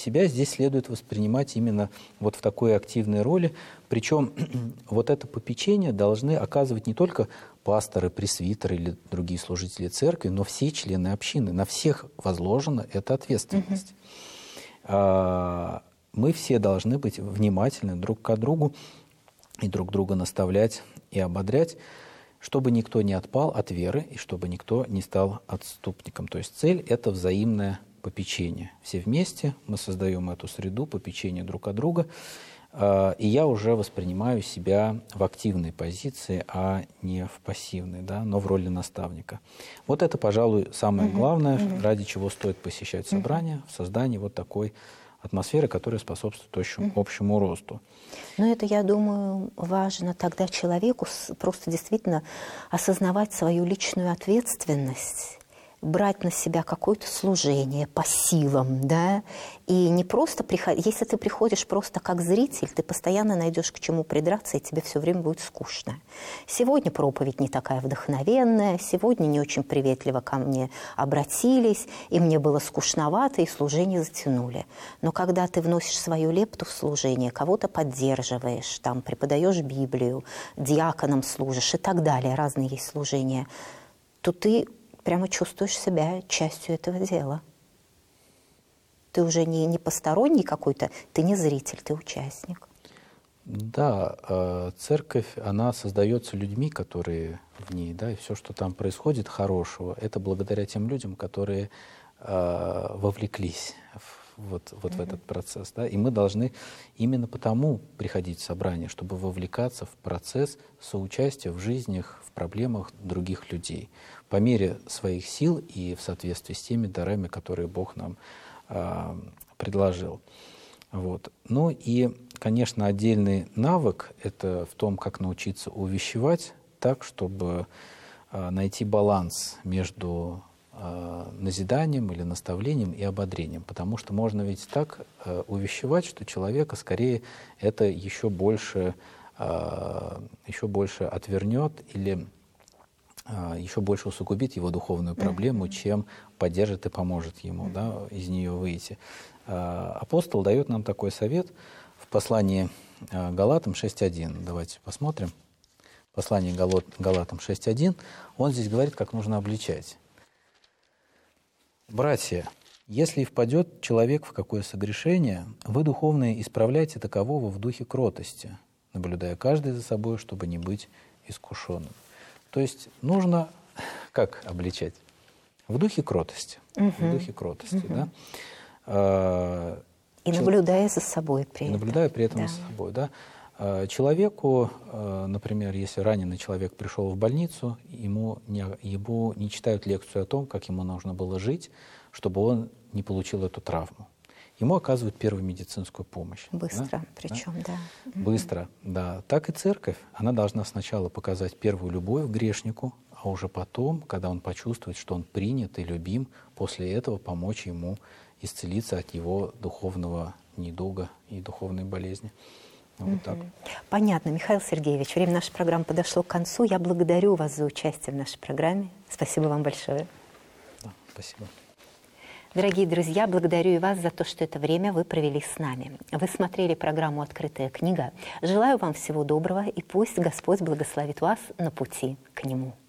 себя здесь следует воспринимать именно вот в такой активной роли. Причем вот это попечение должны оказывать не только пасторы, пресвитеры или другие служители церкви, но все члены общины. На всех возложена эта ответственность. Мы все должны быть внимательны друг к другу и друг друга наставлять и ободрять, чтобы никто не отпал от веры и чтобы никто не стал отступником. То есть цель – это взаимное попечение. Все вместе мы создаем эту среду попечения друг от друга, и я уже воспринимаю себя в активной позиции, а не в пассивной, да, но в роли наставника. Вот это, пожалуй, самое главное, ради чего стоит посещать собрания, в создании вот такой атмосферы, которая способствует общему росту. Но это, я думаю, важно тогда человеку просто действительно осознавать свою личную ответственность, брать на себя какое-то служение по силам, да, и не просто приходить. Если ты приходишь просто как зритель, ты постоянно найдешь к чему придраться, и тебе все время будет скучно. Сегодня проповедь не такая вдохновенная, сегодня не очень приветливо ко мне обратились, и мне было скучновато, и служение затянули. Но когда ты вносишь свою лепту в служение, кого-то поддерживаешь, там, преподаешь Библию, диаконом служишь и так далее, разные есть служения, то ты прямо чувствуешь себя частью этого дела. Ты уже не посторонний какой-то, ты не зритель, ты участник. Да, церковь, она создается людьми, которые в ней, да, и все, что там происходит хорошего, это благодаря тем людям, которые вовлеклись в этот процесс. Да? И мы должны именно потому приходить в собрание, чтобы вовлекаться в процесс соучастия в жизнях, в проблемах других людей по мере своих сил и в соответствии с теми дарами, которые Бог нам предложил. Вот. Ну и, конечно, отдельный навык – это в том, как научиться увещевать так, чтобы найти баланс между назиданием или наставлением и ободрением. Потому что можно ведь так увещевать, что человека скорее это еще больше отвернет или еще больше усугубит его духовную проблему, чем поддержит и поможет ему, да, из нее выйти. Апостол дает нам такой совет в послании Галатам 6.1. Давайте посмотрим. Послание Галатам 6.1. Он здесь говорит, как нужно обличать. «Братья, если и впадет человек в какое согрешение, вы, духовные, исправляйте такового в духе кротости, наблюдая каждый за собой, чтобы не быть искушенным». То есть нужно как обличать? В духе кротости. В духе кротости, да? И наблюдая за собой при этом. Наблюдая при этом за собой, да. Человеку, например, если раненый человек пришел в больницу, ему не читают лекцию о том, как ему нужно было жить, чтобы он не получил эту травму. Ему оказывают первую медицинскую помощь. Быстро, да? причем, да. Быстро, да. Так и церковь. Она должна сначала показать первую любовь к грешнику, а уже потом, когда он почувствует, что он принят и любим, после этого помочь ему исцелиться от его духовного недуга и духовной болезни. Вот так. Понятно, Михаил Сергеевич, время нашей программы подошло к концу. Я благодарю вас за участие в нашей программе. Спасибо вам большое. Да, спасибо. Дорогие друзья, благодарю и вас за то, что это время вы провели с нами. Вы смотрели программу «Открытая книга». Желаю вам всего доброго, и пусть Господь благословит вас на пути к Нему.